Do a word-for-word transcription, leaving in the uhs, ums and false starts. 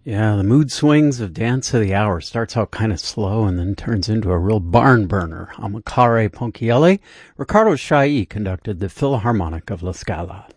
Yeah, the mood swings of Dance of the Hour starts out kind of slow and then turns into a real barn burner. Amilcare Ponchielli, Riccardo Chailly conducted the Philharmonic of La Scala.